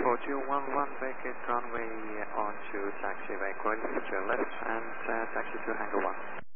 4211, vacate runway on to taxiway, Croydon to your left and taxi to hangar 1.